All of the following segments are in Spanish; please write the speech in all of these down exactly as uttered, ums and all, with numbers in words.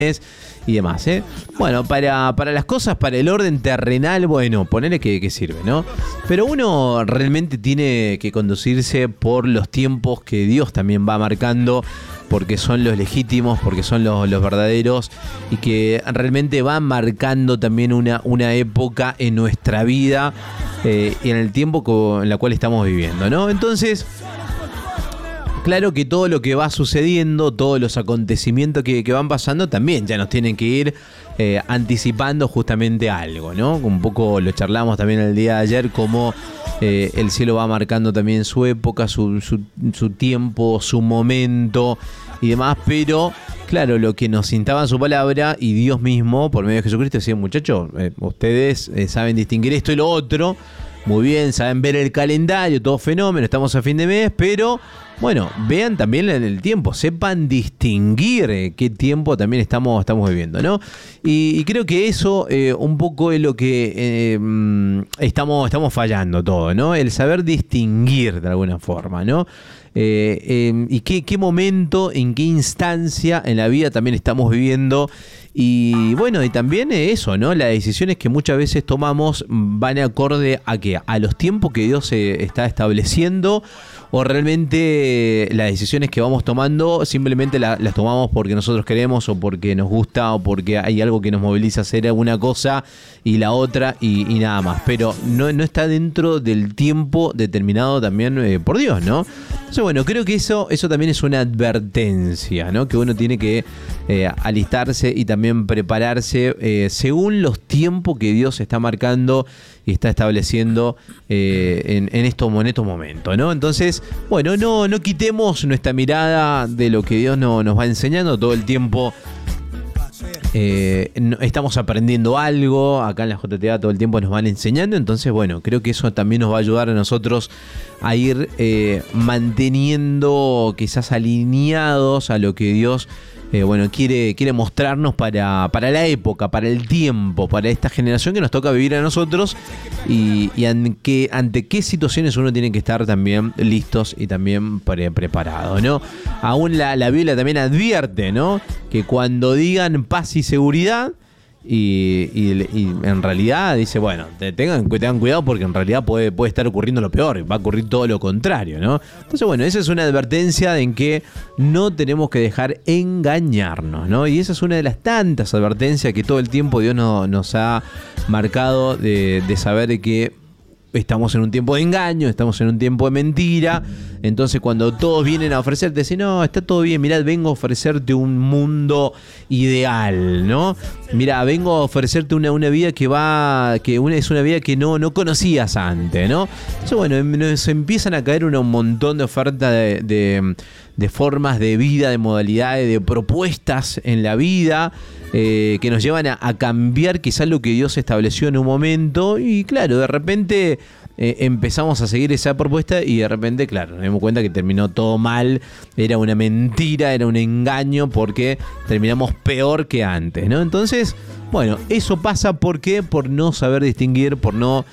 y demás, ¿eh? Bueno, para, para las cosas, para el orden terrenal, bueno, ponele que, que sirve, ¿no? Pero uno realmente tiene que conducirse por los tiempos que Dios también va marcando, porque son los legítimos, porque son los, los verdaderos, y que realmente van marcando también una, una época en nuestra vida eh, y en el tiempo en la cual estamos viviendo, ¿no? Entonces, claro que todo lo que va sucediendo, todos los acontecimientos que, que van pasando, también ya nos tienen que ir eh, anticipando justamente algo, ¿no? Un poco lo charlamos también el día de ayer, cómo eh, el cielo va marcando también su época, su, su, su tiempo, su momento y demás, pero claro, lo que nos instaba en su palabra y Dios mismo, por medio de Jesucristo, decía, muchachos, eh, ustedes eh, saben distinguir esto y lo otro, muy bien, saben ver el calendario, todo fenómeno, estamos a fin de mes, pero bueno, vean también en el tiempo, sepan distinguir eh, qué tiempo también estamos, estamos viviendo, ¿no? Y, y creo que eso eh, un poco es lo que eh, estamos, estamos fallando todo, ¿no? El saber distinguir de alguna forma, ¿no? Eh, eh, y qué, qué momento, en qué instancia en la vida también estamos viviendo. Y bueno, y también eso, ¿no? Las decisiones que muchas veces tomamos van acorde a qué, a los tiempos que Dios eh, está estableciendo, o realmente las decisiones que vamos tomando simplemente la, las tomamos porque nosotros queremos, o porque nos gusta, o porque hay algo que nos moviliza a hacer alguna cosa y la otra y, y nada más, pero no, no está dentro del tiempo determinado también eh, por Dios, ¿no? Entonces, bueno, creo que eso, eso también es una advertencia, ¿no? Que uno tiene que eh, alistarse y también prepararse eh, según los tiempos que Dios está marcando y está estableciendo eh, en, en, estos, en estos momentos, ¿no? Entonces, bueno, no, no quitemos nuestra mirada de lo que Dios no, nos va enseñando todo el tiempo. Eh, no, estamos aprendiendo algo acá en la J T A, todo el tiempo nos van enseñando, entonces bueno, creo que eso también nos va a ayudar a nosotros a ir eh, manteniendo, quizás alineados a lo que Dios eh, bueno, quiere, quiere mostrarnos para, para la época, para el tiempo, para esta generación que nos toca vivir a nosotros, y, y ante, ante qué situaciones uno tiene que estar también listos y también pre preparados, ¿no? Aún la, la Biblia también advierte, ¿no? Que cuando digan paz y seguridad, Y, y, y en realidad dice, bueno, tengan, tengan cuidado porque en realidad puede, puede estar ocurriendo lo peor, va a ocurrir todo lo contrario, ¿no? Entonces, bueno, esa es una advertencia en que no tenemos que dejar engañarnos, ¿no? Y esa es una de las tantas advertencias que todo el tiempo Dios no, nos ha marcado de, de saber de que estamos en un tiempo de engaño, estamos en un tiempo de mentira. Entonces cuando todos vienen a ofrecerte, dicen, no, está todo bien, mirá, vengo a ofrecerte un mundo ideal, ¿no? Mirá, vengo a ofrecerte una, una vida que va, que una, es una vida que no, no conocías antes, ¿no? Entonces, bueno, nos empiezan a caer un montón de ofertas de, de, de formas de vida, de modalidades, de propuestas en la vida, Eh, que nos llevan a, a cambiar quizás lo que Dios estableció en un momento, y claro, de repente eh, empezamos a seguir esa propuesta y de repente, claro, nos dimos cuenta que terminó todo mal, era una mentira, era un engaño, porque terminamos peor que antes, ¿no? Entonces, bueno, eso pasa porque por no saber distinguir, por no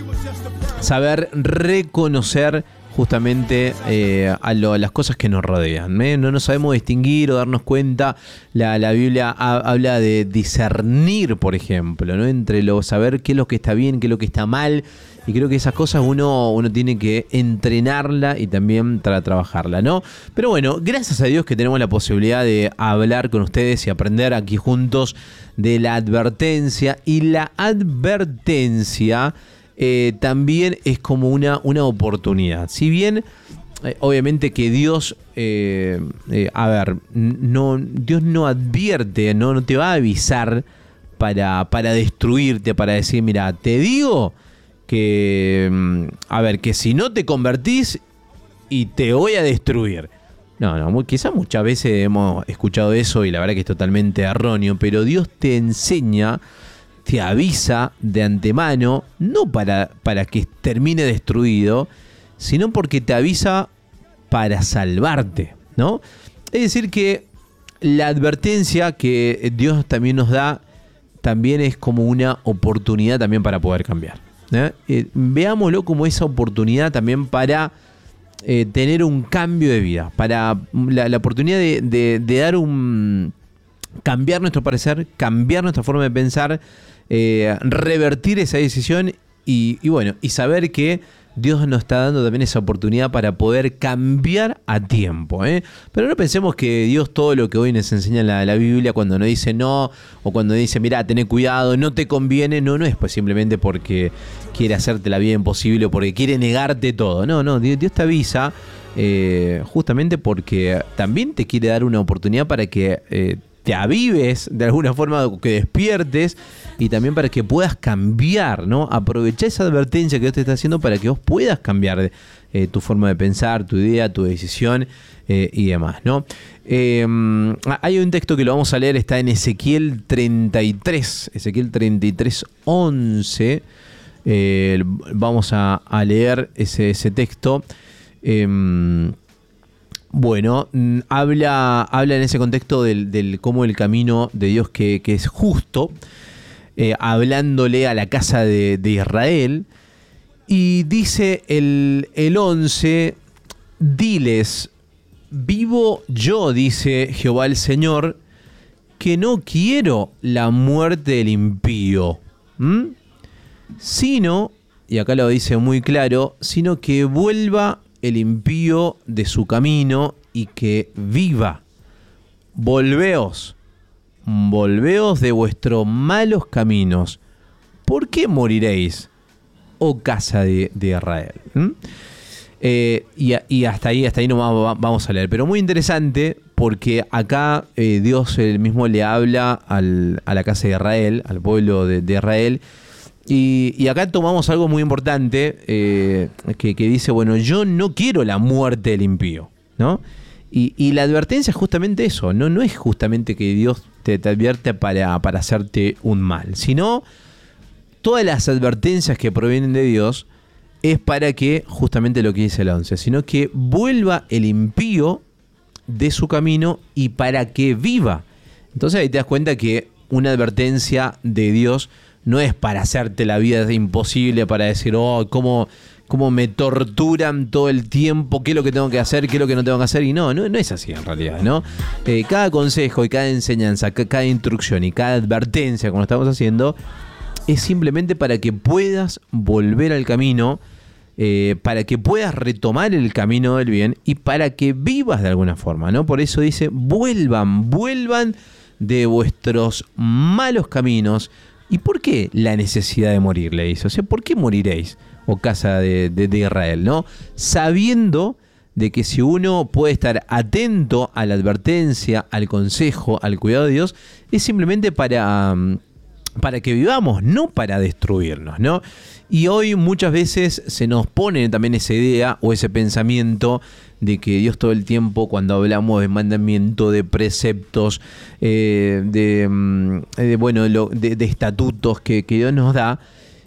saber reconocer justamente eh, a, lo, a las cosas que nos rodean, ¿eh? No nos sabemos distinguir o darnos cuenta. La, la Biblia ha, habla de discernir, por ejemplo, ¿no? Entre lo saber qué es lo que está bien, qué es lo que está mal, y creo que esas cosas uno, uno tiene que entrenarla y también tra trabajarla, ¿no? Pero bueno, gracias a Dios que tenemos la posibilidad de hablar con ustedes y aprender aquí juntos de la advertencia, y la advertencia Eh, también es como una, una oportunidad. Si bien, eh, obviamente que Dios, eh, eh, a ver, no, Dios no advierte, no, no te va a avisar para, para destruirte, para decir, mira, te digo que, a ver, que si no te convertís y te voy a destruir. No, no, quizás muchas veces hemos escuchado eso y la verdad que es totalmente erróneo, pero Dios te enseña, te avisa de antemano, no para, para que termine destruido, sino porque te avisa para salvarte, ¿no? Es decir que la advertencia que Dios también nos da, también es como una oportunidad también para poder cambiar, ¿eh? Eh, veámoslo como esa oportunidad también para eh, tener un cambio de vida, para la, la oportunidad de, de, de dar un... cambiar nuestro parecer, cambiar nuestra forma de pensar, eh, revertir esa decisión y, y bueno, y saber que Dios nos está dando también esa oportunidad para poder cambiar a tiempo, ¿eh? Pero no pensemos que Dios todo lo que hoy nos enseña la, la Biblia, cuando nos dice no, o cuando dice, mirá, tené cuidado, no te conviene, no, no es pues simplemente porque quiere hacerte la vida imposible o porque quiere negarte todo. No, no, Dios, Dios te avisa eh, justamente porque también te quiere dar una oportunidad para que eh, te avives de alguna forma, que despiertes y también para que puedas cambiar, ¿no? Aprovechá esa advertencia que Dios te está haciendo para que vos puedas cambiar eh, tu forma de pensar, tu idea, tu decisión eh, y demás, ¿no? Eh, hay un texto que lo vamos a leer, está en Ezequiel treinta y tres, Ezequiel treinta y tres, once. Eh, vamos a, a leer ese, ese texto. Eh, Bueno, habla, habla en ese contexto del, del cómo el camino de Dios que, que es justo, eh, hablándole a la casa de, de Israel, y dice el, el once, diles, vivo yo, dice Jehová el Señor, que no quiero la muerte del impío, ¿Mm? sino, y acá lo dice muy claro, sino que vuelva el impío de su camino y que viva. Volveos, volveos de vuestros malos caminos. ¿Por qué moriréis, oh casa de, de Israel? ¿Mm? Eh, y, y hasta ahí, hasta ahí no vamos a leer. Pero muy interesante porque acá eh, Dios él mismo le habla al, a la casa de Israel, al pueblo de, de Israel. Y, y acá tomamos algo muy importante eh, que, que dice, bueno, yo no quiero la muerte del impío, ¿no? Y, y la advertencia es justamente eso, ¿no? No es justamente que Dios te, te advierte para, para hacerte un mal, sino todas las advertencias que provienen de Dios es para que, justamente lo que dice el once, sino que vuelva el impío de su camino y para que viva. Entonces ahí te das cuenta que una advertencia de Dios no es para hacerte la vida imposible, para decir, oh, cómo, cómo me torturan todo el tiempo, qué es lo que tengo que hacer, qué es lo que no tengo que hacer. Y no, no, no es así en realidad, ¿no? Eh, cada consejo y cada enseñanza, cada instrucción y cada advertencia, como estamos haciendo, es simplemente para que puedas volver al camino, eh, para que puedas retomar el camino del bien y para que vivas de alguna forma, ¿no? Por eso dice, vuelvan, vuelvan de vuestros malos caminos. ¿Y por qué la necesidad de morir? Le dice. O sea, ¿por qué moriréis, oh casa de, de, de Israel? ¿No? Sabiendo de que si uno puede estar atento a la advertencia, al consejo, al cuidado de Dios, es simplemente para, para que vivamos, no para destruirnos, ¿no? Y hoy muchas veces se nos pone también esa idea o ese pensamiento de que Dios todo el tiempo, cuando hablamos de mandamiento, de preceptos, eh, de, de, bueno, lo, de, de estatutos que, que Dios nos da,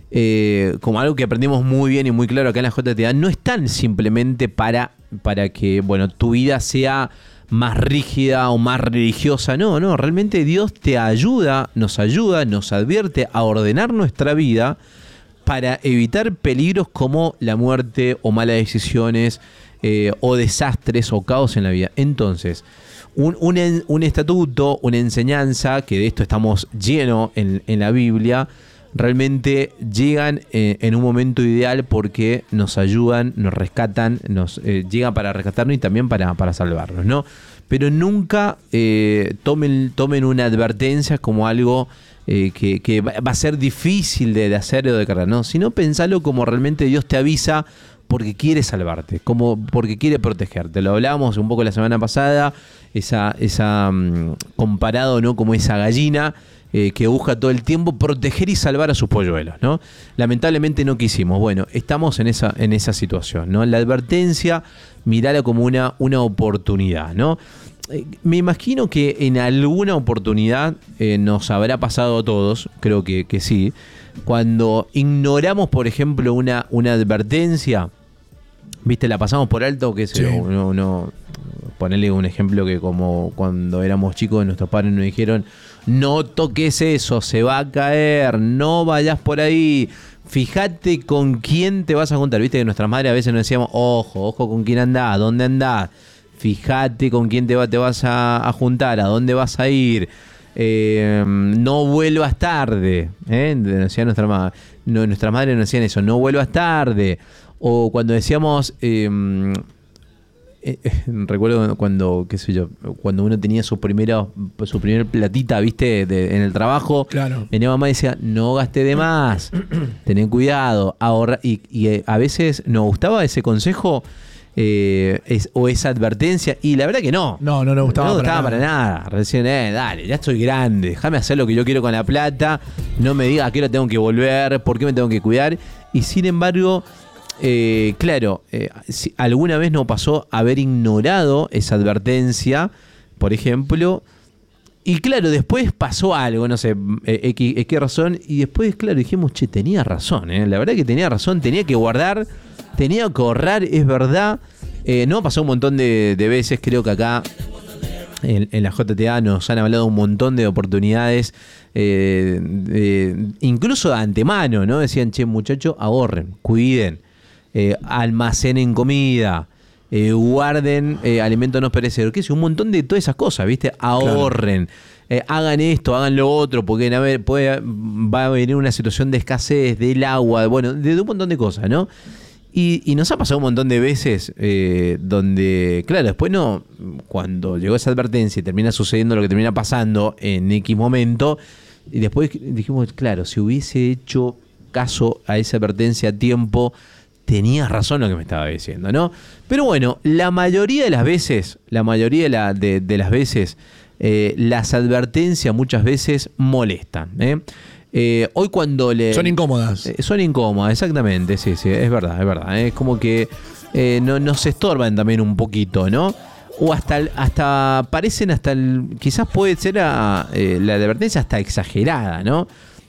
eh, como algo que aprendimos muy bien y muy claro acá en la J T A, no están simplemente para, para que, bueno, tu vida sea más rígida o más religiosa. No, no, realmente Dios te ayuda, nos ayuda, nos advierte a ordenar nuestra vida para evitar peligros como la muerte o malas decisiones, Eh, o desastres o caos en la vida. Entonces, un, un, un estatuto, una enseñanza, que de esto estamos llenos en, en la Biblia, realmente llegan eh, en un momento ideal porque nos ayudan, nos rescatan, nos eh, llegan para rescatarnos y también para, para salvarnos, ¿no? Pero nunca eh, tomen, tomen una advertencia como algo eh, que, que va a ser difícil de, de hacer o de cargar, ¿no? Sino pensalo como realmente Dios te avisa porque quiere salvarte, como porque quiere protegerte. Lo hablábamos un poco la semana pasada, esa, esa um, comparado, ¿no? Como esa gallina eh, que busca todo el tiempo proteger y salvar a sus polluelos, ¿no? Lamentablemente no quisimos. Bueno, estamos en esa, en esa situación, ¿no? La advertencia, mirala como una, una oportunidad, ¿no? Eh, me imagino que en alguna oportunidad eh, nos habrá pasado a todos, creo que, que sí, cuando ignoramos, por ejemplo, una, una advertencia, ¿viste? La pasamos por alto, que Sí. uno, uno, ponerle un ejemplo que como cuando éramos chicos nuestros padres nos dijeron, no toques eso, se va a caer, no vayas por ahí, fíjate con quién te vas a juntar. ¿Viste? Que nuestras madres a veces nos decíamos, ojo, ojo con quién andás, dónde andás, fíjate con quién te, va, te vas a, a juntar, a dónde vas a ir. Eh, no vuelvas tarde, ¿eh? Nos decía nuestra madre, no, nuestras madres nos decían eso, no vuelvas tarde. O cuando decíamos, eh, eh, eh, recuerdo cuando, qué sé yo, cuando uno tenía su primera, su primer platita, viste, de, en el trabajo, claro. venía mamá y decía, no gaste de más, ten cuidado, ahorra. Y, y a veces nos gustaba ese consejo. Eh, es, o esa advertencia, y la verdad que no. No, no nos gustaba, no para, gustaba nada. para nada. Recién, eh, dale, ya estoy grande, déjame hacer lo que yo quiero con la plata, no me digas a qué hora tengo que volver, por qué me tengo que cuidar. Y sin embargo, eh, claro, eh, si alguna vez nos pasó haber ignorado esa advertencia, por ejemplo, y claro, después pasó algo, no sé, eh, qué, qué razón, y después, claro, dijimos, che, tenía razón, eh, la verdad que tenía razón, tenía que guardar. Tenía que ahorrar, es verdad. Eh, no, pasó un montón de, de veces. Creo que acá en, en la J T A nos han hablado un montón de oportunidades. Eh, de, incluso de antemano, ¿no? Decían, che, muchachos, ahorren, cuiden, eh, almacenen comida, eh, guarden eh, alimentos no perecederos. ¿Qué es? Un montón de todas esas cosas, ¿viste? Ahorren. Claro. Eh, hagan esto, hagan lo otro, porque a ver, puede, va a venir una situación de escasez del agua, bueno, de, de un montón de cosas, ¿no? Y, y nos ha pasado un montón de veces eh, donde, claro, después no, cuando llegó esa advertencia y termina sucediendo lo que termina pasando en X momento, y después dijimos, claro, si hubiese hecho caso a esa advertencia a tiempo, tenías razón lo que me estaba diciendo, ¿no? Pero bueno, la mayoría de las veces, la mayoría de, la, de, de las veces, eh, las advertencias muchas veces molestan, ¿eh? Eh, hoy cuando le... Son incómodas. Eh, son incómodas, exactamente, sí, sí, es verdad, es verdad. Es como que eh, no, nos estorban también un poquito, ¿no? O hasta, hasta parecen hasta, el, quizás puede ser a, eh, la advertencia hasta exagerada, ¿no?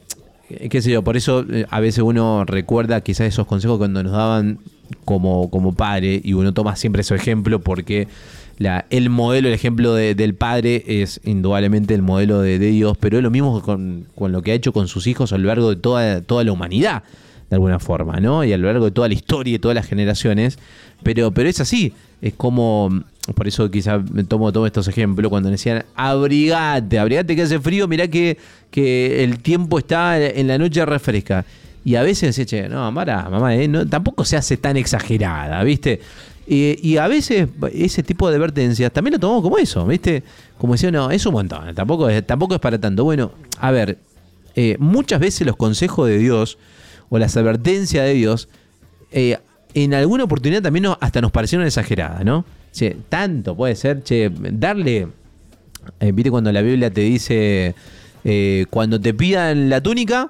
Eh, qué sé yo, por eso eh, a veces uno recuerda quizás esos consejos cuando nos daban como, como padre, y uno toma siempre ese ejemplo porque... La, el modelo, el ejemplo de, del padre es indudablemente el modelo de, de Dios, pero es lo mismo con, con lo que ha hecho con sus hijos a lo largo de toda, toda la humanidad, de alguna forma, ¿no? Y a lo largo de toda la historia y todas las generaciones, pero, pero es así, es como, por eso quizás tomo, tomo estos ejemplos, cuando decían, abrigate, abrigate que hace frío, mirá que, que el tiempo está en la noche refresca. Y a veces decía, che, no, mamá, mamá eh, no, tampoco se hace tan exagerada, ¿viste? Y, y a veces ese tipo de advertencias también lo tomamos como eso, ¿viste? Como decía, no, es un montón, tampoco es, tampoco es para tanto. Bueno, a ver, eh, muchas veces los consejos de Dios o las advertencias de Dios, eh, en alguna oportunidad también nos, hasta nos parecieron exageradas, ¿no? Che, tanto puede ser, che, darle, eh, ¿viste cuando la Biblia te dice, eh, cuando te pidan la túnica,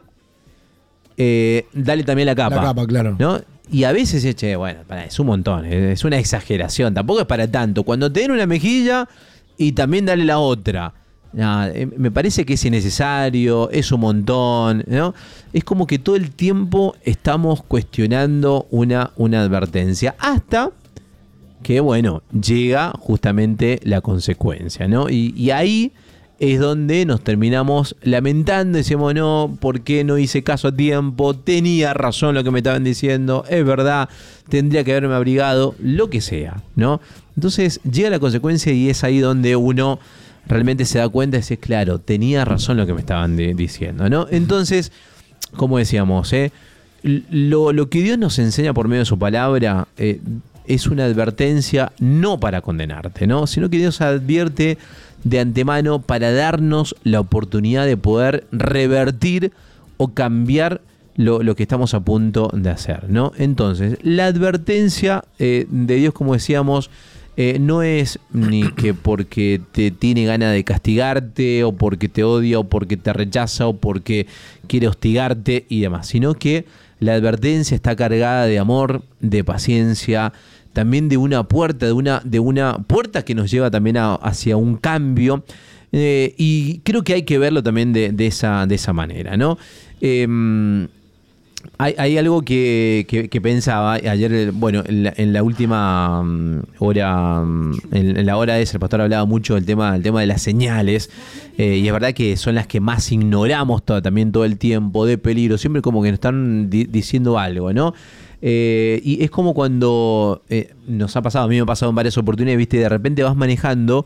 eh, dale también la capa? La capa, claro. ¿No? Y a veces, che, bueno, es un montón, es una exageración, tampoco es para tanto. Cuando te den una mejilla y también dale la otra. No, me parece que es innecesario, es un montón, ¿no? Es como que todo el tiempo estamos cuestionando una, una advertencia, hasta que, bueno, llega justamente la consecuencia, ¿no? Y, y ahí es donde nos terminamos lamentando, decimos, no, ¿por qué no hice caso a tiempo? Tenía razón lo que me estaban diciendo, es verdad, tendría que haberme abrigado, lo que sea, ¿no? Entonces llega la consecuencia y es ahí donde uno realmente se da cuenta y dice, claro, tenía razón lo que me estaban de, diciendo, ¿no? Entonces, como decíamos, ¿eh? lo, lo que Dios nos enseña por medio de su palabra eh, es una advertencia no para condenarte, ¿no? Sino que Dios advierte de antemano para darnos la oportunidad de poder revertir o cambiar lo, lo que estamos a punto de hacer, ¿no? Entonces, la advertencia eh, de Dios, como decíamos, eh, no es ni que porque te tiene ganas de castigarte, o porque te odia, o porque te rechaza, o porque quiere hostigarte y demás, sino que la advertencia está cargada de amor, de paciencia, también de una puerta, de una, de una puerta que nos lleva también a, hacia un cambio, eh, y creo que hay que verlo también de, de, esa, de esa manera, ¿no? Eh, hay, hay algo que, que, que pensaba ayer, bueno, en la, en la última hora, en, en la hora esa, el pastor hablaba mucho del tema, el tema de las señales, eh, y es verdad que son las que más ignoramos todo, también todo el tiempo, de peligro, siempre como que nos están di- diciendo algo, ¿no? Eh, y es como cuando eh, nos ha pasado, a mí me ha pasado en varias oportunidades, viste, de repente vas manejando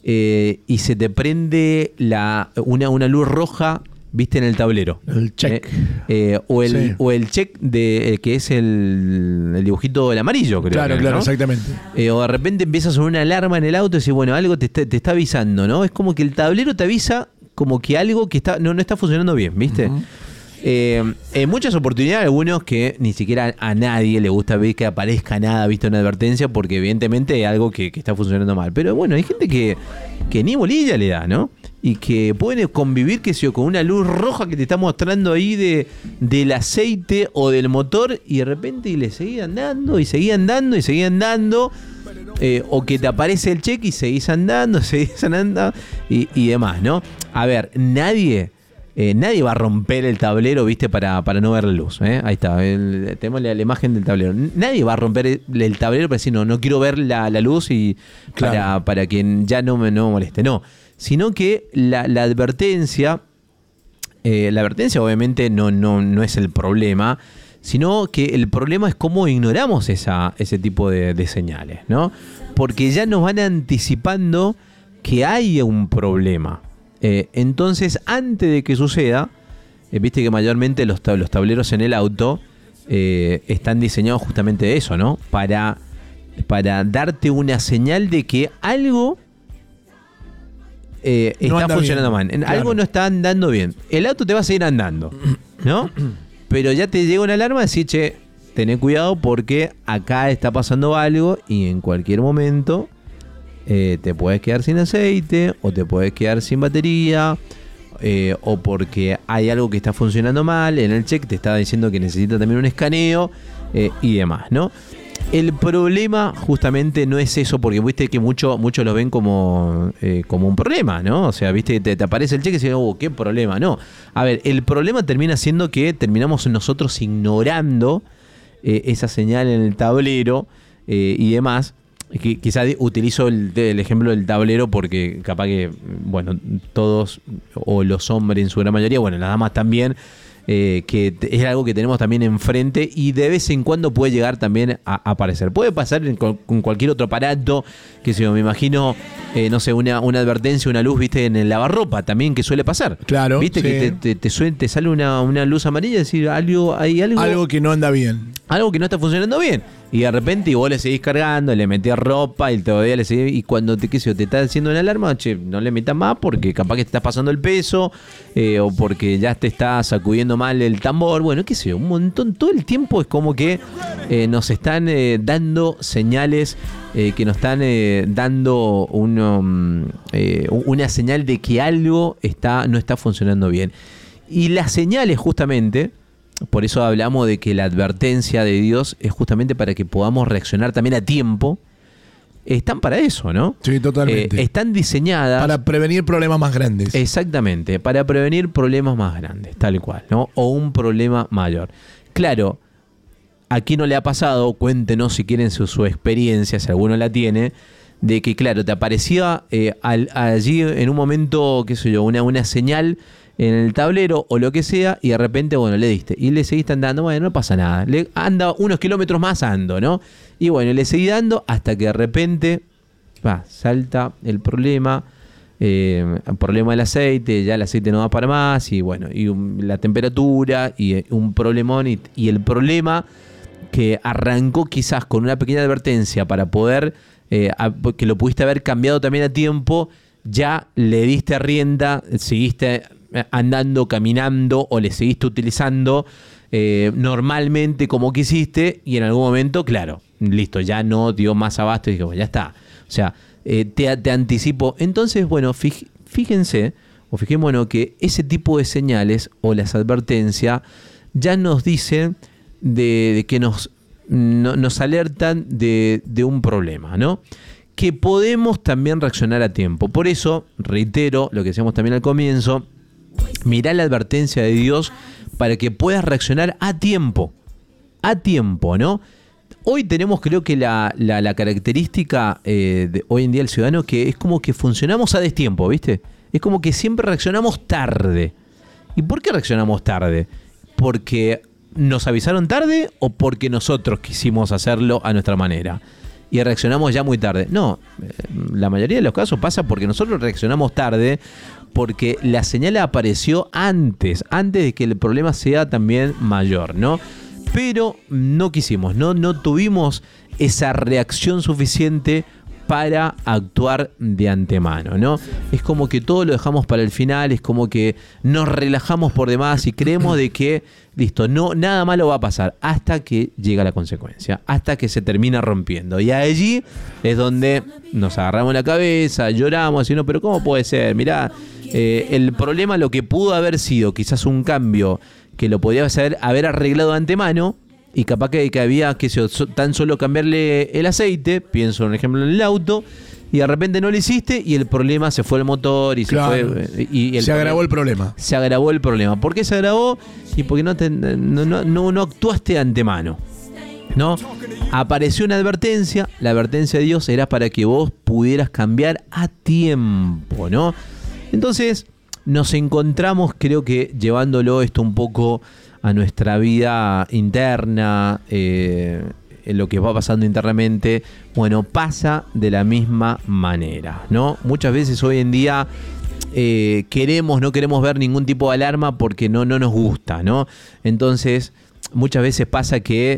eh, y se te prende la, una, una luz roja, viste, en el tablero. El check. Eh, eh, o, el, sí. o el check de, eh, que es el, el dibujito del amarillo, creo. Claro, que, claro, ¿no? exactamente. Eh, o de repente empieza a sonar una alarma en el auto y decís, bueno, algo te está, te está avisando, ¿no? Es como que el tablero te avisa como que algo que está no, no está funcionando bien, ¿viste? Uh-huh. Eh, en muchas oportunidades, algunos que ni siquiera a nadie le gusta ver que aparezca nada, viste, una advertencia, porque evidentemente hay algo que, que está funcionando mal. Pero bueno, hay gente que, que ni bolilla le da, ¿no? Y que pueden convivir, que sé yo, con una luz roja que te está mostrando ahí de, del aceite o del motor, y de repente y le seguís andando, y seguís andando, y seguís andando. Eh, o que te aparece el check y seguís andando, seguís andando, y, y demás, ¿no? A ver, nadie... Eh, nadie va a romper el tablero, viste, para, para no ver la luz, ¿eh? Ahí está, el, tenemos la, la imagen del tablero. Nadie va a romper el, el tablero para decir, no, no quiero ver la, la luz y claro. para, para que ya no me, no me moleste. No, sino que la, la advertencia, eh, la advertencia obviamente no, no, no es el problema, sino que el problema es cómo ignoramos esa, ese tipo de, de señales, ¿no? Porque ya nos van anticipando que hay un problema. Eh, entonces, antes de que suceda, eh, viste que mayormente los, tab- los tableros en el auto eh, están diseñados justamente de eso, ¿no? Para, para darte una señal de que algo eh, no está funcionando bien. mal. Claro. Algo no está andando bien. El auto te va a seguir andando, ¿no? Pero ya te llega una alarma de decir, che, tené cuidado porque acá está pasando algo y en cualquier momento... Eh, te puedes quedar sin aceite o te puedes quedar sin batería eh, o porque hay algo que está funcionando mal en el check, te está diciendo que necesita también un escaneo eh, y demás, ¿no? El problema justamente no es eso, porque viste que muchos mucho lo ven como, eh, como un problema, ¿no? O sea, viste, te, te aparece el check y dices, oh, qué problema. No, a ver, el problema termina siendo que terminamos nosotros ignorando eh, esa señal en el tablero eh, y demás. Quizás utilizo el, el ejemplo del tablero porque capaz que, bueno, todos o los hombres en su gran mayoría, bueno, las damas también, eh, que es algo que tenemos también enfrente y de vez en cuando puede llegar también a, a aparecer. Puede pasar en, con cualquier otro aparato, que si yo me imagino, eh, no sé, una, una advertencia, una luz, viste, en el lavarropa también, que suele pasar. Claro. Viste sí. que te, te, te, suele, te sale una, una luz amarilla y decir, algo, hay algo... Algo que no anda bien. Algo que no está funcionando bien. Y de repente y vos le seguís cargando, le metés ropa y todavía le seguís, y cuando te, qué sé yo, te está haciendo una alarma, che, no le metas más porque capaz que te estás pasando el peso eh, o porque ya te está sacudiendo mal el tambor, bueno, qué sé yo, un montón, todo el tiempo es como que eh, nos están eh, dando señales, eh, que nos están eh, dando uno, eh, una señal de que algo está, no está funcionando bien. Y las señales justamente... Por eso hablamos de que la advertencia de Dios es justamente para que podamos reaccionar también a tiempo. Están para eso, ¿no? Sí, totalmente. Eh, están diseñadas... Para prevenir problemas más grandes. Exactamente, para prevenir problemas más grandes, tal cual, ¿no? O un problema mayor. Claro, ¿a quién no le ha pasado? Cuéntenos si quieren su, su experiencia, si alguno la tiene, de que, claro, te aparecía eh, al, allí en un momento, qué sé yo, una, una señal... en el tablero o lo que sea, y de repente, bueno, le diste y le seguiste andando, bueno, no pasa nada, le anda unos kilómetros más ando, ¿no? Y bueno, le seguí dando hasta que de repente va, salta el problema, eh, el problema del aceite, ya el aceite no va para más, y bueno, y un, la temperatura, y un problemón, y, y el problema que arrancó quizás con una pequeña advertencia para poder, eh, a, que lo pudiste haber cambiado también a tiempo, ya le diste rienda, seguiste andando, caminando o le seguiste utilizando eh, normalmente como quisiste y en algún momento, claro, listo, ya no dio más abasto y dije, bueno, ya está. O sea, eh, te, te anticipo. Entonces, bueno, fij, fíjense o fijémonos que ese tipo de señales o las advertencias ya nos dicen de, de que nos, no, nos alertan de, de un problema, ¿no? Que podemos también reaccionar a tiempo. Por eso, reitero lo que decíamos también al comienzo, mirá la advertencia de Dios para que puedas reaccionar a tiempo. A tiempo, ¿no? Hoy tenemos, creo que la, la, la característica eh, de hoy en día del ciudadano, que es como que funcionamos a destiempo, ¿viste? Es como que siempre reaccionamos tarde. ¿Y por qué reaccionamos tarde? ¿Porque nos avisaron tarde o porque nosotros quisimos hacerlo a nuestra manera? y reaccionamos ya muy tarde. No, la mayoría de los casos pasa porque nosotros reaccionamos tarde, porque la señal apareció antes, antes de que el problema sea también mayor, ¿no? Pero no quisimos, no, no tuvimos esa reacción suficiente para actuar de antemano, ¿no? Es como que todo lo dejamos para el final, es como que nos relajamos por demás y creemos de que, listo, no, nada malo va a pasar hasta que llega la consecuencia, hasta que se termina rompiendo. Y allí es donde nos agarramos la cabeza, lloramos, y no, pero ¿cómo puede ser? Mirá, eh, el problema, lo que pudo haber sido quizás un cambio que lo podía haber, haber arreglado de antemano, y capaz que, que había que so, tan solo cambiarle el aceite, pienso un ejemplo en el auto, y de repente no lo hiciste y el problema se fue el motor y claro. se fue. Y el se agravó el problema. Se agravó el problema. ¿Por qué se agravó? Y porque no, te, no, no, no, no actuaste de antemano, ¿no? Apareció una advertencia, la advertencia de Dios era para que vos pudieras cambiar a tiempo, ¿no? Entonces nos encontramos, creo que llevándolo esto un poco a nuestra vida interna, eh, en lo que va pasando internamente, bueno, pasa de la misma manera, ¿no? Muchas veces hoy en día eh, queremos, no queremos ver ningún tipo de alarma porque no, no nos gusta, ¿no? Entonces, muchas veces pasa que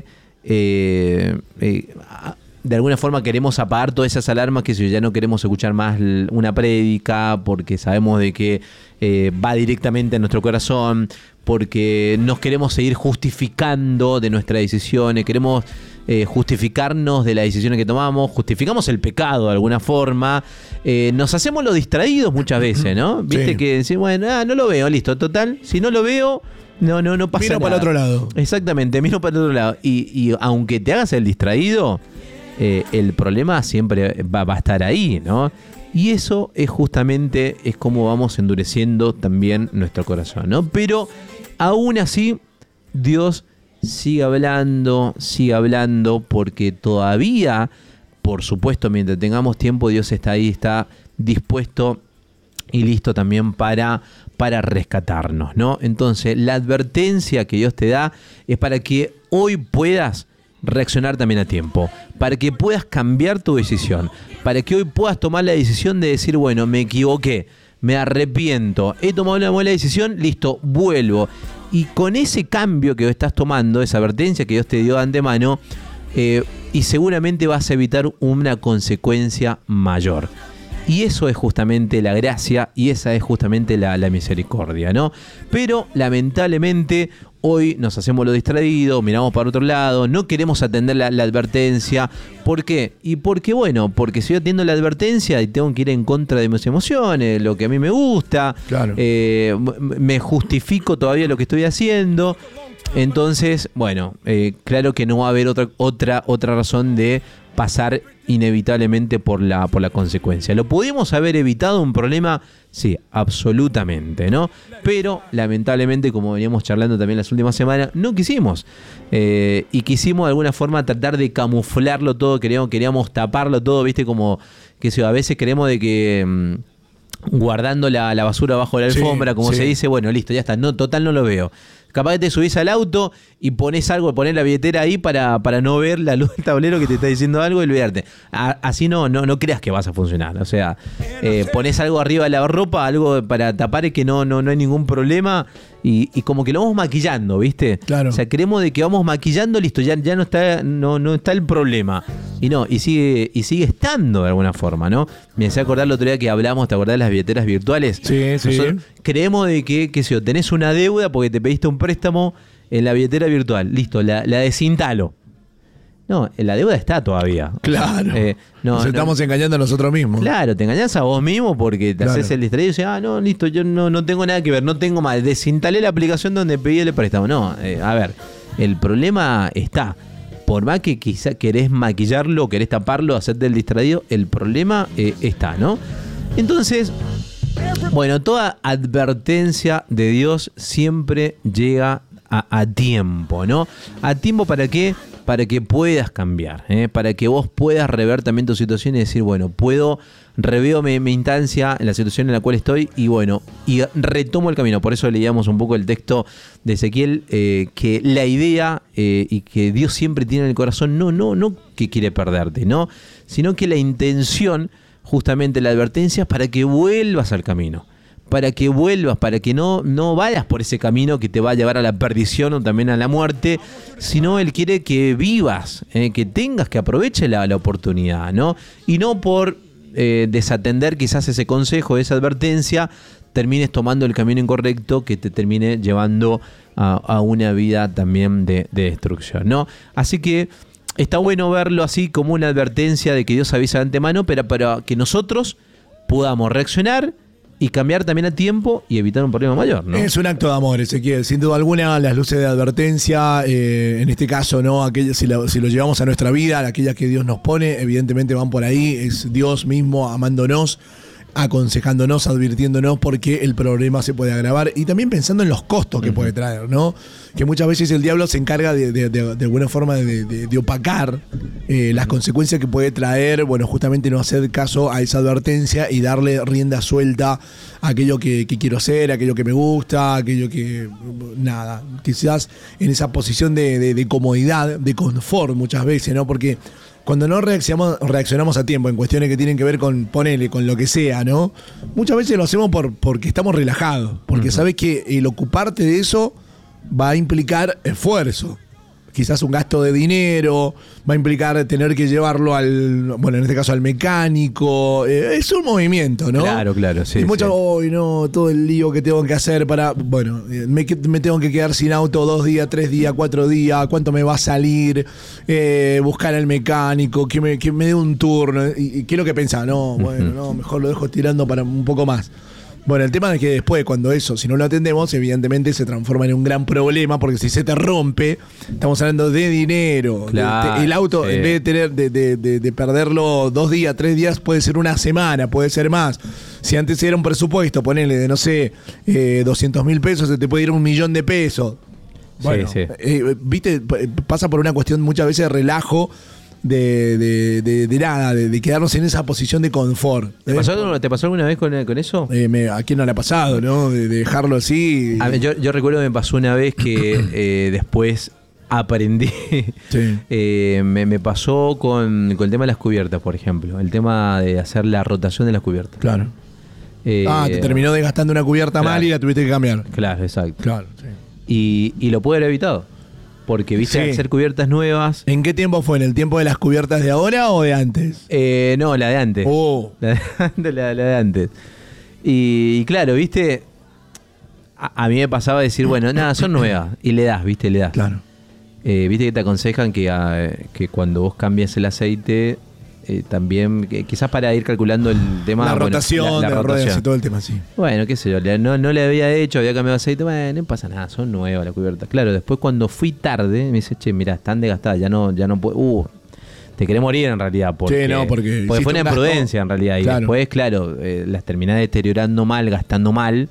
eh, eh, de alguna forma queremos apagar todas esas alarmas, que si ya no queremos escuchar más una prédica porque sabemos de que eh, va directamente a nuestro corazón, porque nos queremos seguir justificando de nuestras decisiones, queremos eh, justificarnos de las decisiones que tomamos, justificamos el pecado de alguna forma, eh, nos hacemos los distraídos muchas veces, ¿no? Viste sí. que decimos, bueno, ah, no lo veo, listo, total, si no lo veo, no, no, no pasa miro nada. Miro para el otro lado. Exactamente, miro para el otro lado. Y, y aunque te hagas el distraído, eh, el problema siempre va, va a estar ahí, ¿no? Y eso es justamente, es como vamos endureciendo también nuestro corazón, ¿no? Pero aún así, Dios sigue hablando, sigue hablando, porque todavía, por supuesto, mientras tengamos tiempo, Dios está ahí, está dispuesto y listo también para, para rescatarnos, ¿no? Entonces, la advertencia que Dios te da es para que hoy puedas reaccionar también a tiempo, para que puedas cambiar tu decisión, para que hoy puedas tomar la decisión de decir, bueno, me equivoqué, me arrepiento, he tomado una mala decisión, listo, vuelvo. Y con ese cambio que estás tomando, esa advertencia que Dios te dio de antemano, eh, y seguramente vas a evitar una consecuencia mayor. Y eso es justamente la gracia y esa es justamente la, la misericordia, ¿no? Pero lamentablemente hoy nos hacemos lo distraído, miramos para otro lado, no queremos atender la, la advertencia. ¿Por qué? Y porque, bueno, porque si yo atiendo la advertencia y tengo que ir en contra de mis emociones, lo que a mí me gusta, claro. eh, me justifico todavía lo que estoy haciendo. Entonces, bueno, eh, claro que no va a haber otra, otra, otra razón de pasar inevitablemente por la, por la consecuencia. ¿Lo pudimos haber evitado un problema? Sí, absolutamente, ¿no? Pero lamentablemente, como veníamos charlando también las últimas semanas, no quisimos. Eh, y quisimos de alguna forma tratar de camuflarlo todo, queríamos, queríamos taparlo todo, ¿viste? Como que a veces queremos de que mmm, guardando la, la basura bajo la alfombra, sí, como sí. se dice, bueno, listo, ya está, no, total no lo veo. Capaz que te subís al auto y pones algo, pones la billetera ahí para, para no ver la luz del tablero que te está diciendo algo y olvidarte. A, así no, no, no creas que vas a funcionar. O sea, eh, pones algo arriba de la ropa, algo para tapar que no, no, no hay ningún problema y, y como que lo vamos maquillando, ¿viste? Claro. O sea, creemos de que vamos maquillando, listo, ya, ya no está, no, no está el problema. Y no, y sigue, y sigue estando de alguna forma, ¿no? Me hacía acordar el otro día que hablamos, ¿te acordás de las billeteras virtuales? Sí, sí. Nosotros creemos de que, qué sé yo, tenés una deuda porque te pediste un préstamo en la billetera virtual. Listo, la, la desinstalo. No, la deuda está todavía. Claro. Eh, no, Nos estamos no, engañando a nosotros mismos. Claro, te engañás a vos mismo porque te claro. haces el distraído y dices, ah, no, listo, yo no, no tengo nada que ver, no tengo más. Desinstalé la aplicación donde pedí el préstamo. No, eh, a ver, el problema está. Por más que quizá querés maquillarlo, querés taparlo, hacerte el distraído, el problema eh, está, ¿no? Entonces, bueno, toda advertencia de Dios siempre llega a, a tiempo, ¿no? ¿A tiempo para qué? para que puedas cambiar, ¿eh? Para que vos puedas rever también tu situación y decir, bueno, puedo, reveo mi, mi instancia en la situación en la cual estoy y bueno, y retomo el camino. Por eso leíamos un poco el texto de Ezequiel, eh, que la idea eh, y que Dios siempre tiene en el corazón, no, no, no que quiere perderte, no, sino que la intención, justamente la advertencia, es para que vuelvas al camino. Para que vuelvas, para que no, no vayas por ese camino que te va a llevar a la perdición o también a la muerte, sino Él quiere que vivas, eh, que tengas, que aproveche la, la oportunidad, ¿no? Y no por eh, desatender quizás ese consejo, esa advertencia, termines tomando el camino incorrecto que te termine llevando a, a una vida también de, de destrucción, ¿no? Así que está bueno verlo así como una advertencia de que Dios avisa de antemano, pero para que nosotros podamos reaccionar y cambiar también a tiempo y evitar un problema mayor, ¿no? Es un acto de amor, Ezequiel. Sin duda alguna, las luces de advertencia, eh, en este caso, ¿no? Aquellas, si, lo, si lo llevamos a nuestra vida, aquellas que Dios nos pone, evidentemente van por ahí. Es Dios mismo amándonos, aconsejándonos, advirtiéndonos porque el problema se puede agravar y también pensando en los costos que uh-huh. puede traer, ¿no? Que muchas veces el diablo se encarga de, de, de, de alguna forma de, de, de opacar eh, las consecuencias que puede traer, bueno, justamente no hacer caso a esa advertencia y darle rienda suelta a aquello que, que quiero hacer, a aquello que me gusta, aquello que, nada, quizás en esa posición de, de, de comodidad, de confort muchas veces, ¿no? Porque cuando no reaccionamos, reaccionamos a tiempo en cuestiones que tienen que ver con, ponele, con lo que sea, ¿no? Muchas veces lo hacemos por, porque estamos relajados, porque uh-huh. sabes que el ocuparte de eso va a implicar esfuerzo. Quizás un gasto de dinero, va a implicar tener que llevarlo al, bueno, en este caso al mecánico. Eh, es un movimiento, ¿no? Claro, claro, sí. Y muchos, sí. hoy no, todo el lío que tengo que hacer para, bueno, me, me tengo que quedar sin auto dos días, tres días, cuatro días, cuánto me va a salir, eh, buscar al mecánico, que me, que me dé un turno. Y, y ¿qué es lo que pensaba? No, bueno, no, mejor lo dejo tirando para un poco más. Bueno, el tema es que después, cuando eso, si no lo atendemos, evidentemente se transforma en un gran problema, porque si se te rompe, estamos hablando de dinero. Claro, de, de, el auto, sí. en vez de tener de, de, de, de perderlo dos días, tres días, puede ser una semana, puede ser más. Si antes era un presupuesto, ponele de, no sé, eh, doscientos mil pesos, se te puede ir un millón de pesos. Bueno, sí, sí. Eh, viste, pasa por una cuestión muchas veces de relajo, De, de, de, de nada, de, de quedarnos en esa posición de confort. ¿Te pasó, ¿te pasó alguna vez con, con eso? Eh, me, ¿A quién no le ha pasado, no? De, de dejarlo así. A ver, yo, yo recuerdo que me pasó una vez que eh, después aprendí. Sí. eh, me, me pasó con, con el tema de las cubiertas, por ejemplo. El tema de hacer la rotación de las cubiertas. Claro. Eh, ah, te terminó desgastando una cubierta claro, mal y la tuviste que cambiar. Claro, exacto. Claro, sí. Y, y lo pude haber evitado. Porque, viste, sí. hacer cubiertas nuevas. ¿En qué tiempo fue? ¿En el tiempo de las cubiertas de ahora o de antes? Eh, no, la de antes. Oh. La de antes, la, la de antes. Y, y claro, viste, a, a mí me pasaba decir, bueno, nada, son nuevas. Y le das, viste, le das. Claro. Eh, viste que te aconsejan que, a, que cuando vos cambies el aceite, eh, también, que, quizás para ir calculando el tema. La bueno, rotación, la, la de rotación. ruedas y todo el tema, sí. Bueno, qué sé yo, no, no le había hecho, había cambiado aceite, bueno, no pasa nada, son nuevas las cubiertas. Claro, después cuando fui tarde, me dice, che, mirá, están desgastadas, ya no, ya no puedo. Uh, te querés morir en realidad. Porque, sí, no, porque, porque fue una imprudencia en realidad. Y claro. después, claro, eh, las terminás deteriorando mal, gastando mal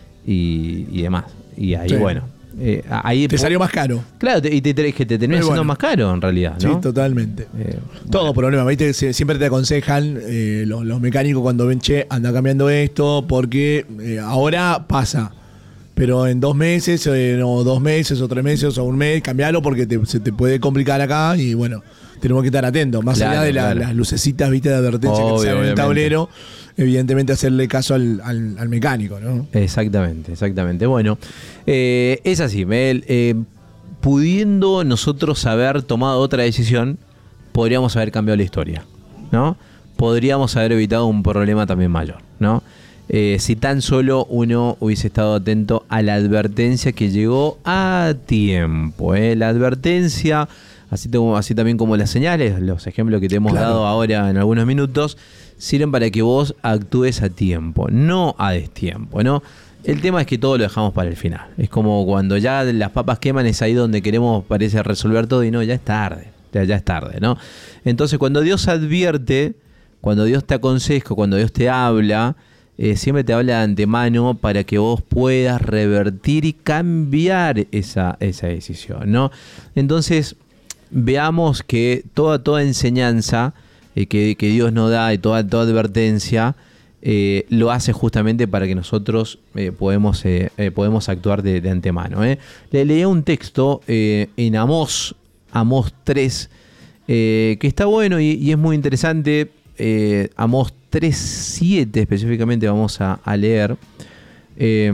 y, y demás. Y ahí, sí. bueno. Eh, ahí te salió más caro. Claro, te, y te, te, que te termina siendo bueno. más caro en realidad, ¿no? Sí, totalmente. Eh, Todo bueno. problema, ¿viste? Siempre te aconsejan eh, los, los mecánicos cuando ven, che, anda cambiando esto, porque eh, ahora pasa. Pero en dos meses, eh, o dos meses, o tres meses, o un mes, cambialo porque te, se te puede complicar acá y bueno, tenemos que estar atentos. Más claro, allá de la, claro. las lucecitas, ¿viste? De advertencia Obvio, que te salen en el tablero. Evidentemente hacerle caso al, al, al mecánico, ¿no? Exactamente, exactamente. Bueno, eh, es así, Mel, eh, pudiendo nosotros haber tomado otra decisión, podríamos haber cambiado la historia, ¿no? Podríamos haber evitado un problema también mayor, ¿no? Eh, si tan solo uno hubiese estado atento a la advertencia que llegó a tiempo, ¿eh? La advertencia, así, como, así también como las señales, los ejemplos que te hemos claro. dado ahora en algunos minutos, sirven para que vos actúes a tiempo, no a destiempo, ¿no? El tema es que todo lo dejamos para el final. Es como cuando ya las papas queman, es ahí donde queremos, parece, resolver todo y no, ya es tarde, ya, ya es tarde, ¿no? Entonces, cuando Dios advierte, cuando Dios te aconseja, cuando Dios te habla, eh, siempre te habla de antemano para que vos puedas revertir y cambiar esa, esa decisión, ¿no? Entonces, veamos que toda, toda enseñanza eh, que, que Dios nos da y toda, toda advertencia eh, lo hace justamente para que nosotros eh, podemos, eh, eh, podemos actuar de, de antemano. ¿eh? Le leía un texto eh, en Amós, Amós tres, eh, que está bueno y, y es muy interesante. Eh, Amós tres siete específicamente vamos a, a leer. Eh,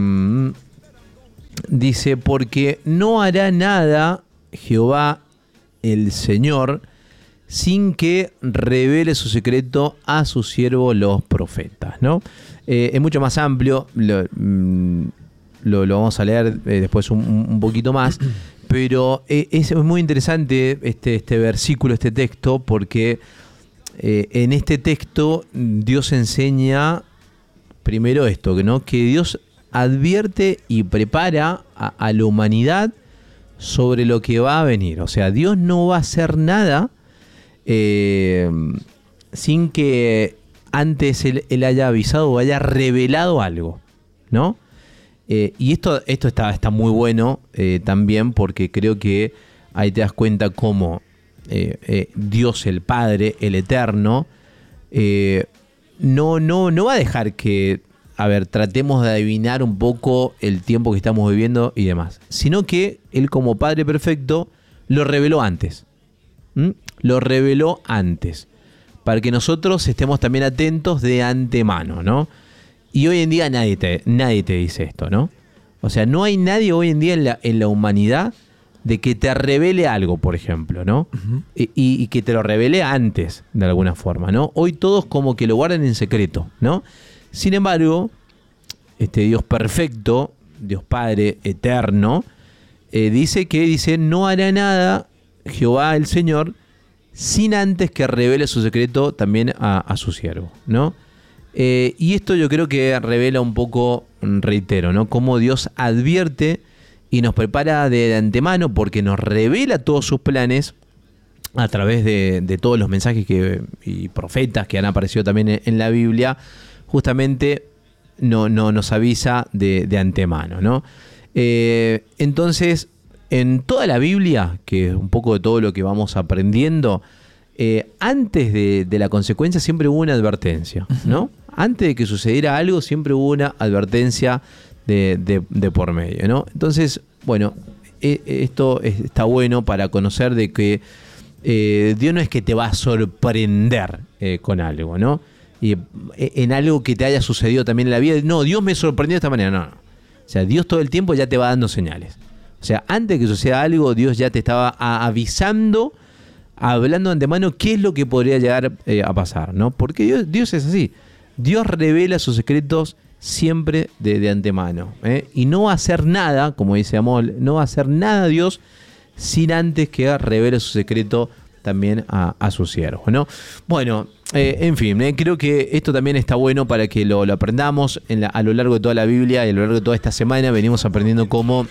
dice, porque no hará nada Jehová el Señor sin que revele su secreto a sus siervos los profetas, ¿no? Eh, es mucho más amplio, lo, lo, lo vamos a leer eh, después un, un poquito más, pero eh, es muy interesante este, este versículo, este texto, porque eh, en este texto Dios enseña primero esto, ¿no? Que Dios advierte y prepara a, a la humanidad sobre lo que va a venir. O sea, Dios no va a hacer nada eh, sin que antes él, él haya avisado o haya revelado algo, ¿no? Eh, y esto, esto está, está muy bueno eh, también, porque creo que ahí te das cuenta cómo eh, eh, Dios el Padre, el Eterno, eh, no, no, no va a dejar que, a ver, tratemos de adivinar un poco el tiempo que estamos viviendo y demás, sino que Él, como Padre perfecto, lo reveló antes. ¿Mm? Lo reveló antes, para que nosotros estemos también atentos de antemano, ¿no? Y hoy en día nadie te, nadie te dice esto, ¿no? O sea, no hay nadie hoy en día en la, en la humanidad de que te revele algo, por ejemplo, ¿no? Uh-huh. y, y que te lo revele antes, de alguna forma, ¿no? Hoy todos como que lo guardan en secreto, ¿no? Sin embargo, este Dios perfecto, Dios Padre eterno, eh, dice que dice, no hará nada Jehová el Señor sin antes que revele su secreto también a, a su siervo, ¿no? Eh, y esto yo creo que revela un poco, reitero, ¿no? Cómo Dios advierte y nos prepara de, de antemano, porque nos revela todos sus planes a través de, de todos los mensajes que, y profetas que han aparecido también en, en la Biblia. Justamente no, no nos avisa de, de antemano, ¿no? Eh, entonces, en toda la Biblia, que es un poco de todo lo que vamos aprendiendo, eh, antes de, de la consecuencia siempre hubo una advertencia, ¿no? Antes de que sucediera algo siempre hubo una advertencia de, de, de por medio, ¿no? Entonces, bueno, eh, esto es, está bueno para conocer de que eh, Dios no es que te va a sorprender eh, con algo, ¿no? Y en algo que te haya sucedido también en la vida. No, Dios me sorprendió de esta manera. No, no. O sea, Dios todo el tiempo ya te va dando señales. O sea, antes de que suceda algo, Dios ya te estaba avisando, hablando de antemano qué es lo que podría llegar eh, a pasar, ¿no? Porque Dios, Dios es así. Dios revela sus secretos siempre de, de antemano, ¿eh? Y no va a hacer nada, como dice Amós, no va a hacer nada Dios sin antes que revele su secreto también a, a sus siervos, ¿no? Bueno, eh, en fin, eh, creo que esto también está bueno para que lo, lo aprendamos en la, a lo largo de toda la Biblia y a lo largo de toda esta semana. Venimos aprendiendo cómo,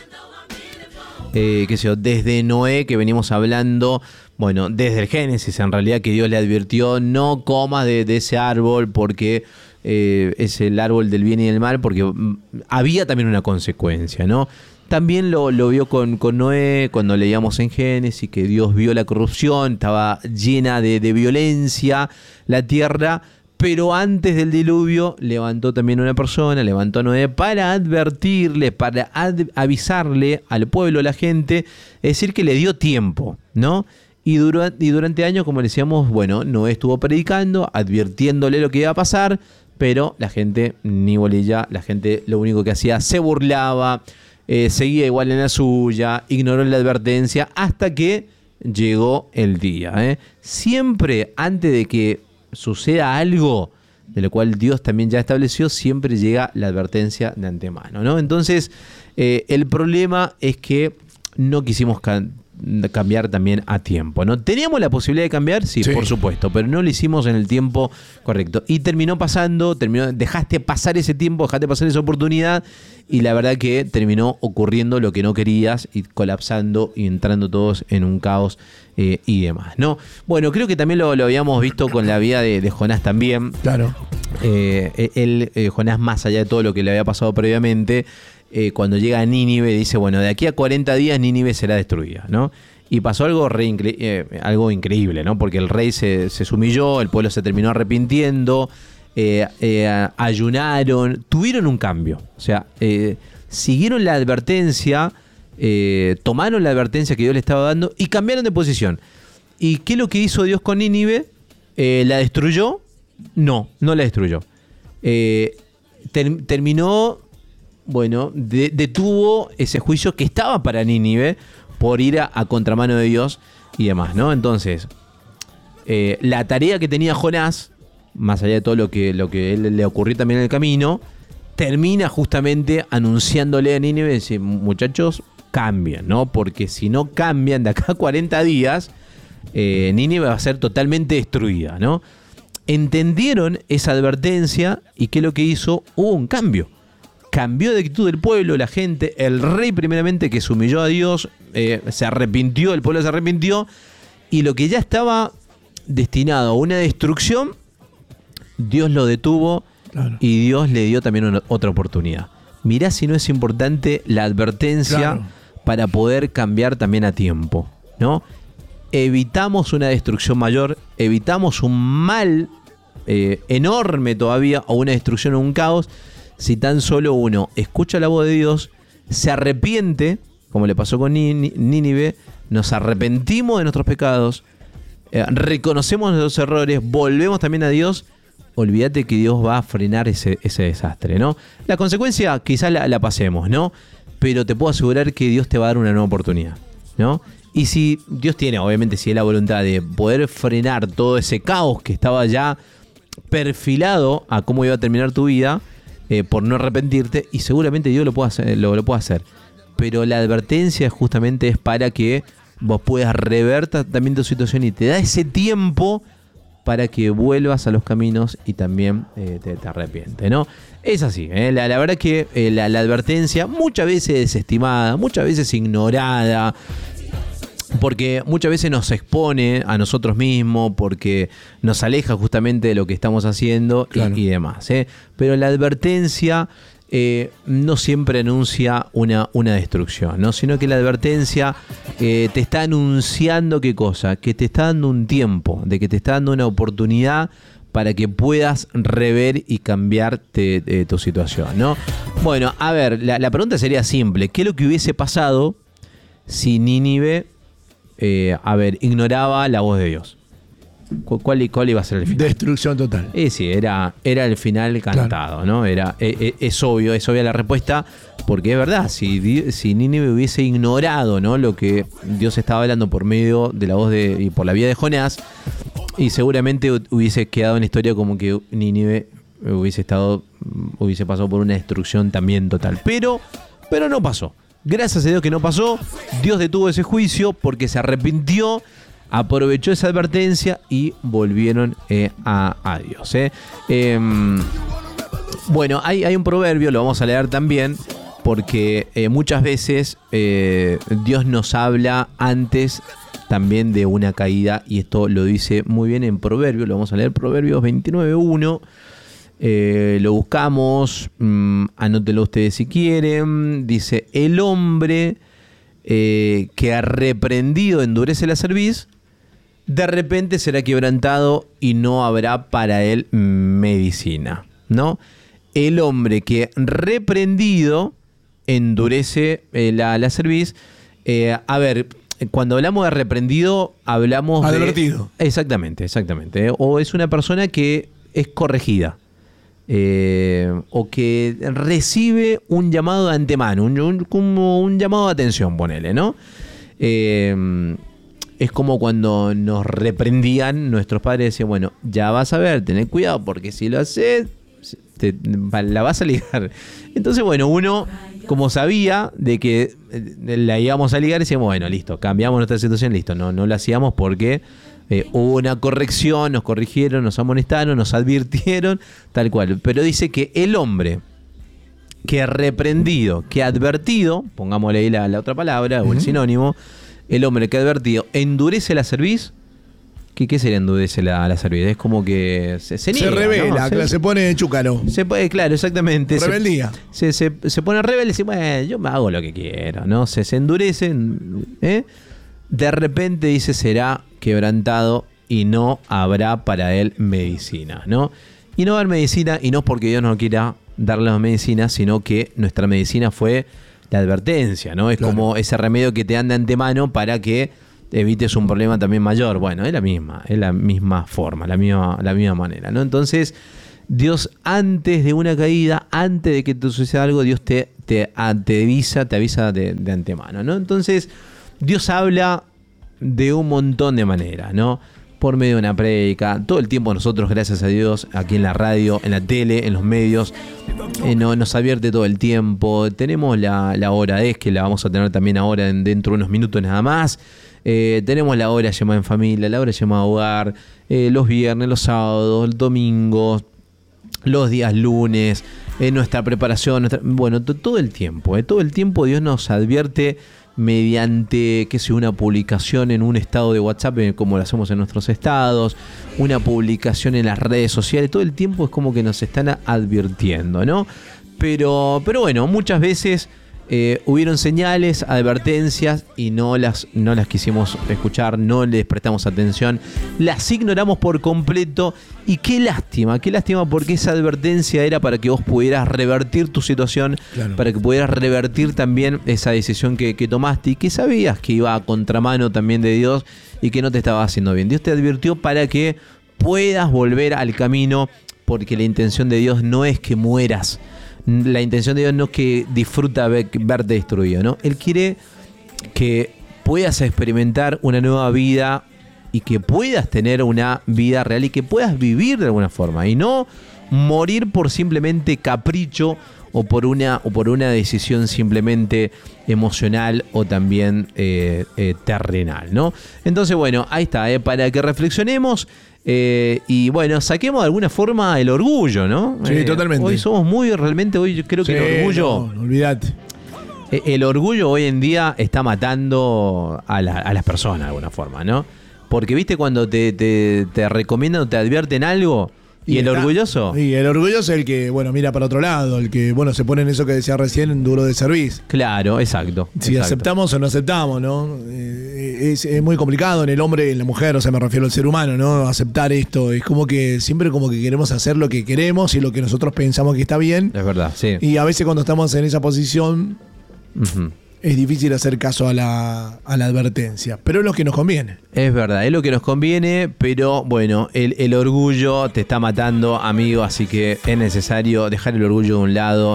eh, qué sé yo, desde Noé, que venimos hablando, bueno, desde el Génesis, en realidad, que Dios le advirtió, no comas de, de ese árbol porque eh, es el árbol del bien y del mal, porque había también una consecuencia, ¿no? También lo, lo vio con, con Noé cuando leíamos en Génesis, que Dios vio la corrupción, estaba llena de, de violencia la tierra, pero antes del diluvio levantó también una persona, levantó a Noé para advertirle, para ad, avisarle al pueblo, a la gente, es decir, que le dio tiempo, ¿no? Y, dura, y durante años, como decíamos, bueno, Noé estuvo predicando, advirtiéndole lo que iba a pasar, pero la gente ni bolilla, la gente lo único que hacía, se burlaba, Eh, seguía igual en la suya, ignoró la advertencia hasta que llegó el día. ¿eh? Siempre antes de que suceda algo de lo cual Dios también ya estableció, siempre llega la advertencia de antemano, ¿no? Entonces, eh, el problema es que no quisimos ca- cambiar también a tiempo, ¿no? ¿Teníamos la posibilidad de cambiar? Sí, sí, por supuesto, pero no lo hicimos en el tiempo correcto. Y terminó pasando, terminó, dejaste pasar ese tiempo, dejaste pasar esa oportunidad, y la verdad que terminó ocurriendo lo que no querías y colapsando y entrando todos en un caos eh, y demás, ¿no? Bueno, creo que también lo, lo habíamos visto con la vida de, de Jonás también. Claro. Eh, él, eh, Jonás, más allá de todo lo que le había pasado previamente, eh, cuando llega a Nínive dice, bueno, de aquí a cuarenta días Nínive será destruida, ¿no? Y pasó algo, re incre- eh, algo increíble, ¿no? Porque el rey se, se sumilló, el pueblo se terminó arrepintiendo, eh, eh, ayunaron, tuvieron un cambio. O sea, eh, siguieron la advertencia, eh, tomaron la advertencia que Dios le estaba dando y cambiaron de posición. ¿Y qué es lo que hizo Dios con Nínive? Eh, ¿La destruyó? No, no la destruyó. Eh, ter- terminó, bueno, de- detuvo ese juicio que estaba para Nínive, por ir a, a contramano de Dios y demás, ¿no? Entonces, eh, la tarea que tenía Jonás, más allá de todo lo que, lo que él, le ocurrió también en el camino, termina justamente anunciándole a Nínive, decir, muchachos, cambien, ¿no? Porque si no cambian de acá a cuarenta días, eh, Nínive va a ser totalmente destruida, ¿no? Entendieron esa advertencia y ¿qué es lo que hizo? Hubo un cambio. Cambió de actitud del pueblo, la gente, el rey primeramente que se humilló a Dios, eh, se arrepintió, el pueblo se arrepintió, y lo que ya estaba destinado a una destrucción, Dios lo detuvo, claro, y Dios le dio también una, otra oportunidad. Mirá si no es importante la advertencia, claro, para poder cambiar también a tiempo, ¿no? Evitamos una destrucción mayor, evitamos un mal eh, enorme todavía, o una destrucción o un caos, si tan solo uno escucha la voz de Dios, se arrepiente, como le pasó con Nínive, nos arrepentimos de nuestros pecados, eh, reconocemos nuestros errores, volvemos también a Dios, olvídate que Dios va a frenar ese, ese desastre, ¿no? La consecuencia quizás la, la pasemos, ¿no? Pero te puedo asegurar que Dios te va a dar una nueva oportunidad, ¿no? Y si Dios tiene, obviamente, si es la voluntad de poder frenar todo ese caos que estaba ya perfilado a cómo iba a terminar tu vida, Eh, por no arrepentirte, y seguramente Dios lo puede hacer, lo, lo puede hacer. Pero la advertencia justamente es para que vos puedas revertir también tu situación y te da ese tiempo para que vuelvas a los caminos y también eh, te, te arrepientes, ¿no? Es así, ¿eh? la, la verdad que eh, la, la advertencia muchas veces desestimada, muchas veces ignorada, porque muchas veces nos expone a nosotros mismos, porque nos aleja justamente de lo que estamos haciendo, claro, y, y demás, ¿eh? Pero la advertencia eh, no siempre anuncia una, una destrucción, ¿no? Sino que la advertencia eh, te está anunciando ¿qué cosa? Que te está dando un tiempo, de que te está dando una oportunidad para que puedas rever y cambiarte eh, tu situación, ¿no? Bueno, a ver, la, la pregunta sería simple. ¿Qué es lo que hubiese pasado si Nínive Eh, a ver, ignoraba la voz de Dios? ¿Cuál, cuál iba a ser el final? Destrucción total. Eh, sí, era, era el final cantado, claro, ¿no? Era, eh, es obvio, es obvia la respuesta, porque es verdad, si, si Nínive hubiese ignorado, ¿no?, lo que Dios estaba hablando por medio de la voz de, y por la vida de Jonás, y seguramente hubiese quedado en la historia como que Nínive hubiese estado, hubiese pasado por una destrucción también total. Pero, pero no pasó. Gracias a Dios que no pasó. Dios detuvo ese juicio porque se arrepintió, aprovechó esa advertencia y volvieron eh, a, a Dios. Eh. Eh, bueno, hay, hay un proverbio, lo vamos a leer también, porque eh, muchas veces eh, Dios nos habla antes también de una caída, y esto lo dice muy bien en Proverbios. Lo vamos a leer, Proverbios veintinueve uno. Eh, lo buscamos, mmm, anótenlo ustedes si quieren. Dice: el hombre eh, que ha reprendido endurece la cerviz, de repente será quebrantado y no habrá para él medicina, ¿no? El hombre que reprendido endurece eh, la, la cerviz. Eh, a ver, cuando hablamos de reprendido, hablamos advertido. de... Exactamente, exactamente. ¿eh? O es una persona que es corregida. Eh, o que recibe un llamado de antemano, un, un, como un llamado de atención, ponele, ¿no? Eh, es como cuando nos reprendían nuestros padres, decían, bueno, ya vas a ver, tened cuidado, porque si lo haces, te, la vas a ligar. Entonces, bueno, uno, como sabía de que la íbamos a ligar, decíamos, bueno, listo, cambiamos nuestra situación, listo, no, no lo hacíamos porque... Eh, hubo una corrección, nos corrigieron, nos amonestaron, nos advirtieron, tal cual. Pero dice que el hombre que reprendido, que advertido, pongámosle ahí la, la otra palabra, uh-huh, o el sinónimo, el hombre que advertido endurece la cerviz. ¿Qué, qué sería endurece la, la cerviz? Es como que se, se niega, se revela, ¿no? se, se pone chúcaro. Se puede, claro, exactamente. Rebeldía. Se, se, se pone rebelde y dice, bueno, yo me hago lo que quiero, ¿no? Se, se endurece, ¿eh? de repente dice será quebrantado y no habrá para él medicina, ¿no? Y no va a haber medicina, y no porque Dios no quiera darle la medicina, sino que nuestra medicina fue la advertencia, ¿no? Es claro. Como ese remedio que te dan de antemano para que evites un problema también mayor. Bueno, es la misma, es la misma forma, la misma, la misma manera, ¿no? Entonces, Dios antes de una caída, antes de que te suceda algo, Dios te, te, te avisa, te avisa de, de antemano, ¿no? Entonces, Dios habla de un montón de maneras, ¿no? Por medio de una prédica, todo el tiempo nosotros, gracias a Dios, aquí en la radio, en la tele, en los medios, eh, no, nos advierte todo el tiempo. Tenemos la, la hora es que la vamos a tener también ahora en, dentro de unos minutos nada más. Eh, tenemos la hora llamada en familia, la hora llamada hogar, eh, los viernes, los sábados, el domingo, los días lunes, eh, nuestra preparación, nuestra, bueno, to, todo el tiempo, eh, todo el tiempo Dios nos advierte mediante, qué sé, una publicación en un estado de WhatsApp, como lo hacemos en nuestros estados, una publicación en las redes sociales, todo el tiempo es como que nos están advirtiendo, ¿no? Pero, pero bueno, muchas veces eh, hubieron señales, advertencias y no las, no las quisimos escuchar, no les prestamos atención, las ignoramos por completo y qué lástima, qué lástima porque esa advertencia era para que vos pudieras revertir tu situación, claro. Para que pudieras revertir también esa decisión que, que tomaste y que sabías que iba a contramano también de Dios y que no te estaba haciendo bien. Dios te advirtió para que puedas volver al camino porque la intención de Dios no es que mueras. La intención de Dios no es que disfruta ver, verte destruido, ¿no? Él quiere que puedas experimentar una nueva vida y que puedas tener una vida real y que puedas vivir de alguna forma y no morir por simplemente capricho o por una, o por una decisión simplemente emocional o también eh, eh, terrenal, ¿no? Entonces, bueno, ahí está, eh, para que reflexionemos. Eh, y bueno, saquemos de alguna forma el orgullo, ¿no? Sí, eh, totalmente. Hoy somos muy, realmente, hoy yo creo sí, que el orgullo... No, no, olvídate. Eh, el orgullo hoy en día está matando a, la, a las personas de alguna forma, ¿no? Porque, viste, cuando te, te, te recomiendan o te advierten algo... ¿Y, ¿Y el está, orgulloso? Y el orgulloso es el que, bueno, mira para otro lado, el que, bueno, se pone en eso que decía recién, en duro de servicio. Claro, exacto. Si exacto. aceptamos o no aceptamos, ¿no? Eh, es, es muy complicado en el hombre y en la mujer, o sea, me refiero al ser humano, ¿no? Aceptar esto. Es como que siempre como que queremos hacer lo que queremos y lo que nosotros pensamos que está bien. Es verdad, sí. Y a veces cuando estamos en esa posición... Uh-huh. Es difícil hacer caso a la, a la advertencia, pero es lo que nos conviene. Es verdad, es lo que nos conviene, pero bueno, el, el orgullo te está matando, amigo, así que es necesario dejar el orgullo de un lado.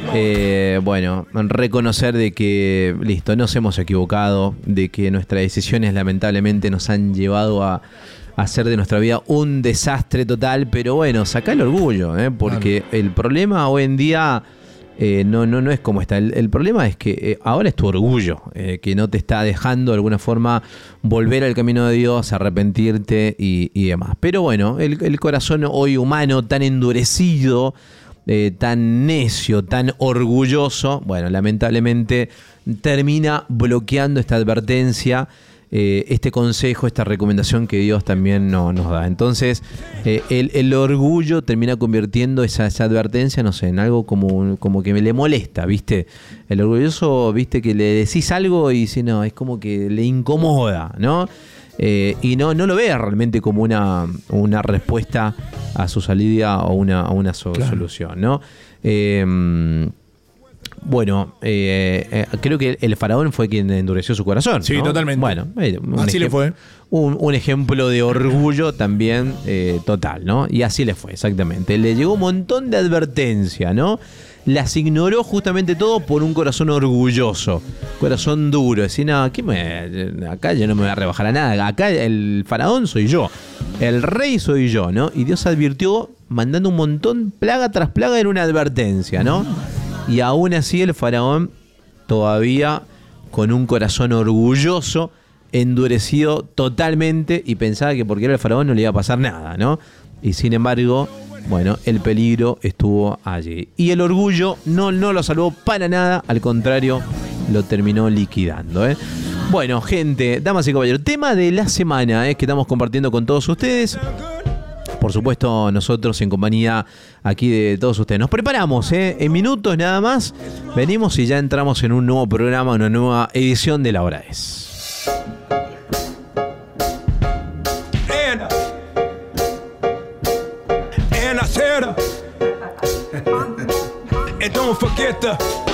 Eh, bueno, reconocer de que, listo, nos hemos equivocado, de que nuestras decisiones lamentablemente nos han llevado a hacer de nuestra vida un desastre total, pero bueno, sacá el orgullo, ¿eh? Porque claro. El problema hoy en día... Eh, no, no, no es como está. El, el problema es que eh, ahora es tu orgullo, eh, que no te está dejando de alguna forma volver al camino de Dios, arrepentirte y, y demás. Pero bueno, el, el corazón hoy humano tan endurecido, eh, tan necio, tan orgulloso, bueno, lamentablemente termina bloqueando esta advertencia. Eh, este consejo, esta recomendación que Dios también no, nos da. Entonces, eh, el, el orgullo termina convirtiendo esa, esa advertencia, no sé, en algo como, como que me le molesta, ¿viste? El orgulloso, ¿viste? Que le decís algo y dice, no, es como que le incomoda, ¿no? Eh, y no, no lo vea realmente como una, una respuesta a su salida o una, a una so- claro. solución, ¿no? Eh, Bueno, eh, eh, creo que el faraón fue quien endureció su corazón, sí, ¿no? Totalmente. Bueno, eh, así ejem- le fue. Un, un ejemplo de orgullo también eh, total, ¿no? Y así le fue, exactamente. Le llegó un montón de advertencia, ¿no? Las ignoró justamente todo por un corazón orgulloso, corazón duro. Decir, no, ¿qué me, acá yo no me voy a rebajar a nada. Acá el faraón soy yo, el rey soy yo, ¿no? Y Dios advirtió mandando un montón, plaga tras plaga, en una advertencia, ¿no? Y aún así el faraón, todavía con un corazón orgulloso, endurecido totalmente, y pensaba que porque era el faraón no le iba a pasar nada, ¿no? Y sin embargo, bueno, el peligro estuvo allí. Y el orgullo no, no lo salvó para nada, al contrario, lo terminó liquidando, ¿eh? Bueno, gente, damas y caballeros, tema de la semana, ¿eh? Que estamos compartiendo con todos ustedes. Por supuesto, nosotros en compañía aquí de todos ustedes. Nos preparamos, ¿eh? En minutos nada más. Venimos y ya entramos en un nuevo programa, una nueva edición de La Hora Es. forget the